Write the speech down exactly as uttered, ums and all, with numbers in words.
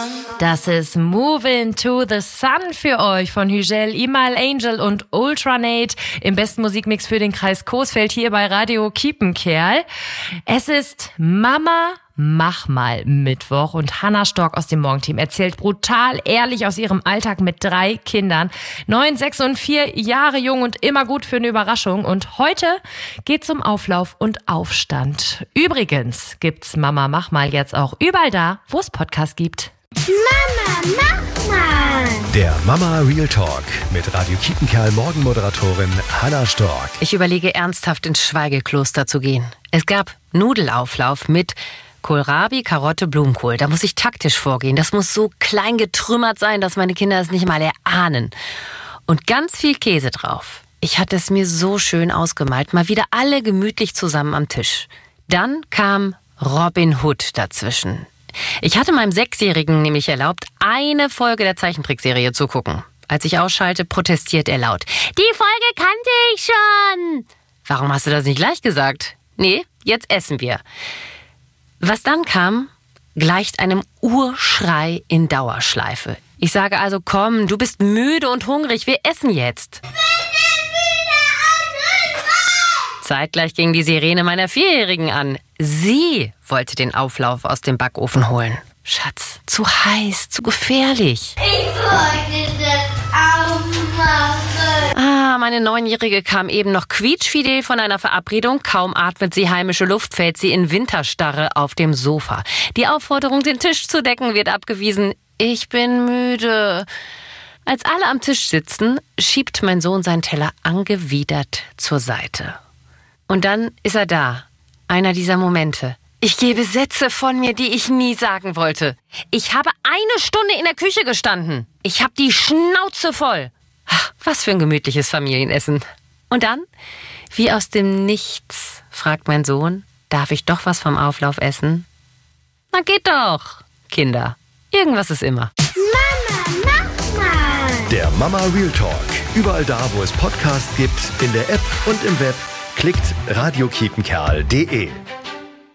Das ist Movin' to the Sun für euch von Hügel, Imal Angel und Ultranate im besten Musikmix für den Kreis Coesfeld hier bei Radio Kiepenkerl. Es ist Mama Mach mal Mittwoch und Hannah Stork aus dem Morgenteam erzählt brutal ehrlich aus ihrem Alltag mit drei Kindern. Neun, sechs und vier Jahre jung und immer gut für eine Überraschung. Und heute geht's um Auflauf und Aufstand. Übrigens gibt's Mama Mach mal jetzt auch überall da, wo es Podcasts gibt. Mama Mach mal! Der Mama Real Talk mit Radio Kiepenkerl Morgenmoderatorin Hannah Stork. Ich überlege ernsthaft ins Schweigekloster zu gehen. Es gab Nudelauflauf mit Kohlrabi, Karotte, Blumenkohl. Da muss ich taktisch vorgehen. Das muss so klein getrümmert sein, dass meine Kinder es nicht mal erahnen. Und ganz viel Käse drauf. Ich hatte es mir so schön ausgemalt. Mal wieder alle gemütlich zusammen am Tisch. Dann kam Robin Hood dazwischen. Ich hatte meinem Sechsjährigen nämlich erlaubt, eine Folge der Zeichentrickserie zu gucken. Als ich ausschalte, protestiert er laut. Die Folge kannte ich schon. Warum hast du das nicht gleich gesagt? Nee, jetzt essen wir. Was dann kam, gleicht einem Urschrei in Dauerschleife. Ich sage also, komm, du bist müde und hungrig, wir essen jetzt. Zeitgleich ging die Sirene meiner Vierjährigen an. Sie wollte den Auflauf aus dem Backofen holen. Schatz, zu heiß, zu gefährlich. Ich wollte das aufmachen. Ah, meine Neunjährige kam eben noch quietschfidel von einer Verabredung. Kaum atmet sie heimische Luft, fällt sie in Winterstarre auf dem Sofa. Die Aufforderung, den Tisch zu decken, wird abgewiesen. Ich bin müde. Als alle am Tisch sitzen, schiebt mein Sohn seinen Teller angewidert zur Seite. Und dann ist er da. Einer dieser Momente. Ich gebe Sätze von mir, die ich nie sagen wollte. Ich habe eine Stunde in der Küche gestanden. Ich habe die Schnauze voll. Ach, was für ein gemütliches Familienessen. Und dann, wie aus dem Nichts, fragt mein Sohn, darf ich doch was vom Auflauf essen? Na geht doch, Kinder. Irgendwas ist immer. Mama Mach mal! Der Mama Real Talk. Überall da, wo es Podcasts gibt, in der App und im Web. Klickt radio kiepenkerl punkt de.